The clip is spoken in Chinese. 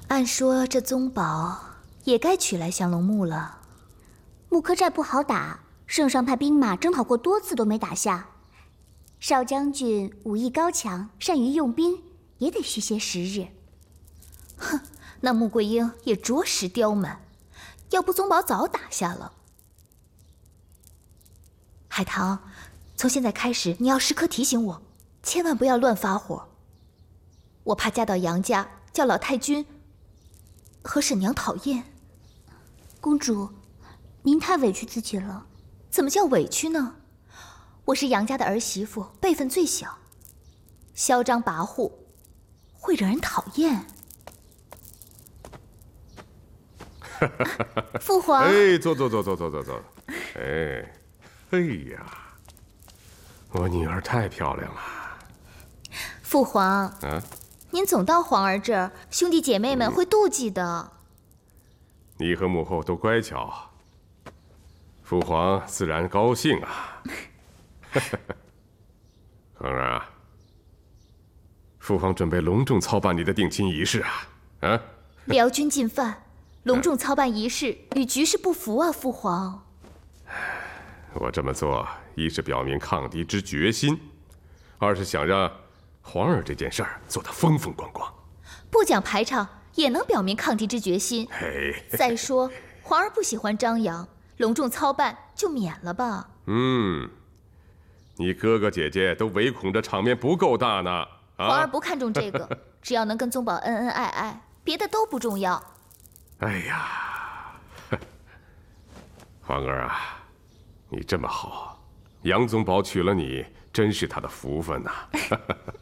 按说这宗保也该取来降龙木了。 木柯寨不好打，圣上派兵马征讨过多次都没打下。少将军武艺高强，善于用兵，也得需些时日。 哼，那穆桂英也着实刁蛮，要不宗保早打下了。海棠，从现在开始，你要时刻提醒我，千万不要乱发火。我怕嫁到杨家，叫老太君和婶娘讨厌。 公主，您太委屈自己了。 怎么叫委屈呢？我是杨家的儿媳妇，辈分最小，嚣张跋扈会惹人讨厌。父皇， 哎，坐。哎呀，我女儿太漂亮了。 父皇，您总到皇儿这儿，兄弟姐妹们会妒忌的。 你和母后都乖巧，父皇自然高兴啊。恒儿啊，父皇准备隆重操办你的定亲仪式啊！ 辽军进犯，隆重操办仪式与局势不符啊，父皇。 我这么做，一是表明抗敌之决心，二是想让皇儿这件事儿做得风风光光。 不讲排场也能表明抗敌之决心。再说，皇儿不喜欢张扬，隆重操办就免了吧。 你哥哥姐姐都唯恐这场面不够大呢。 皇儿不看重这个，只要能跟宗保恩恩爱爱，别的都不重要。 哎呀，皇儿啊，你这么好，杨宗保娶了你，真是他的福分呐。